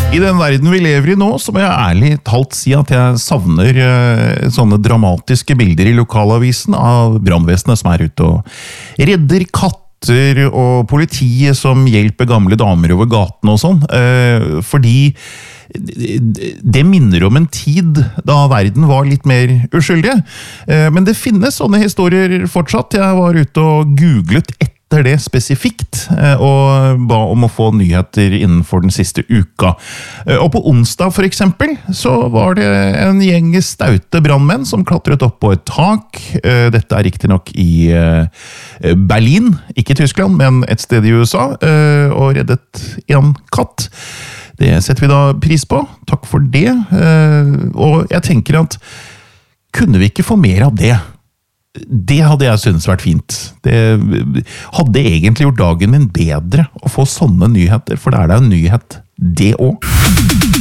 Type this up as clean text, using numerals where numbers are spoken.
I den verden vi lever i nå, så må jeg ærlig talt si at jeg savner sånne dramatiske bilder i lokalavisen av brannvesenet som ute og redder katter og politiet som hjelper gamle damer over gaten og sånn. Fordi det minner om en tid da verden var litt mer uskyldig. Men det finnes sånne historier fortsatt. Jeg var ute og googlet etter det spesifikt, og ba om å få nyheter innenfor den siste uka. Og på onsdag for eksempel, så var det en gjeng staute brandmenn som klatret opp på et tak. Dette er riktig nok i Berlin, ikke Tyskland, men et sted i USA, og reddet en katt. Det setter vi da pris på. Takk for det. Og jeg tenker at kunne vi ikke få mer av det? Det hadde jeg syntes vært fint. Det hadde egentlig gjort dagen min bedre å få sånne nyheter, for det er da en nyhet, det også.